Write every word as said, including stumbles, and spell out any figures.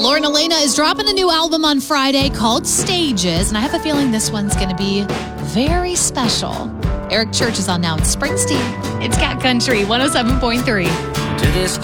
Lauren Elena is dropping a new album on Friday called Stages, and I have a feeling this one's going to be very special. Eric Church is on now with Springsteen. It's Cat Country one oh seven point three. To this day.